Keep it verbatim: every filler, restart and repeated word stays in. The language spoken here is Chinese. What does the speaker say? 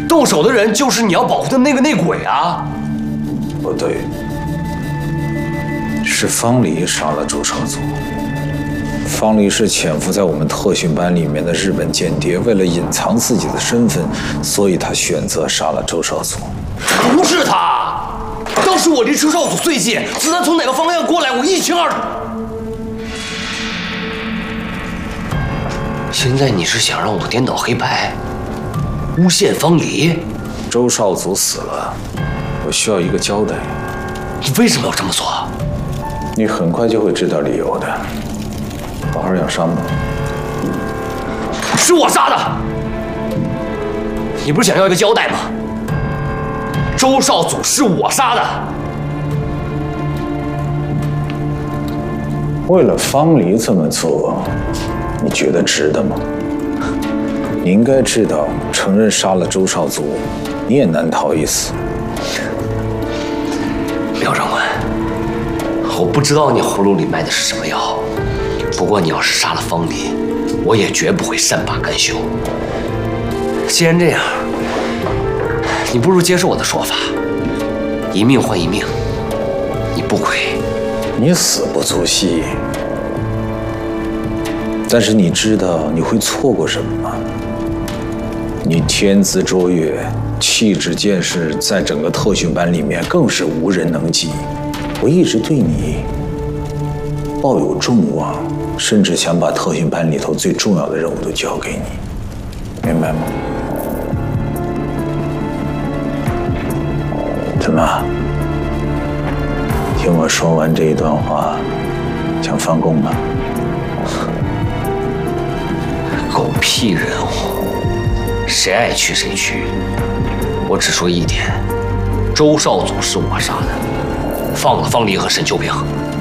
动手的人就是你要保护的那个内鬼啊！ 不对，是方离杀了周少祖。方离是潜伏在我们特训班里面的日本间谍，为了隐藏自己的身份，所以他选择杀了周少祖。 不是他，当时我离周少祖最近，子弹从哪个方向过来，我一清二楚。现在你是想让我颠倒黑白，诬陷方离？ 周少祖死了，我需要一个交代。 你为什么要这么做？ 你很快就会知道理由的。好好养伤吧。 是我杀的，你不是想要一个交代吗？周少祖是我杀的。 为了方离这么做，你觉得值得吗？你应该知道，承认杀了周少祖，你也难逃一死。 廖长官，我不知道你葫芦里卖的是什么药，不过你要是杀了方离，我也绝不会善罢甘休。既然这样，你不如接受我的说法，一命换一命，你不亏。 你死不足惜，但是你知道你会错过什么吗？你天资卓越，气质见识在整个特训班里面更是无人能及。我一直对你抱有众望，甚至想把特训班里头最重要的任务都交给你，明白吗？怎么？听我说完这一段话，想翻供吗？ 狗屁人物，谁爱去谁去。我只说一点，周少祖是我杀的，放了方离和沈秋平。